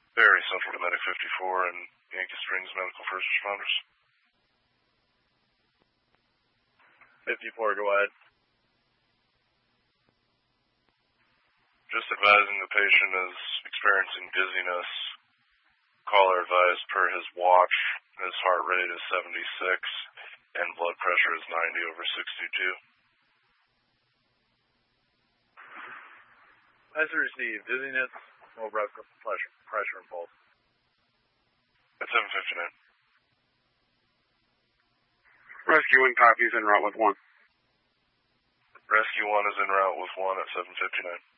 Barry, Central to Medic 54 and Yankee Springs Medical First Responders. 54, go ahead. Just advising the patient is experiencing dizziness. Caller advised per his watch, his heart rate is 76 and blood pressure is 90/62. As received, dizziness, low blood pressure and pulse. At 7:59. Rescue 1 copies en route with 1. Rescue 1 is en route with 1 at 7:59.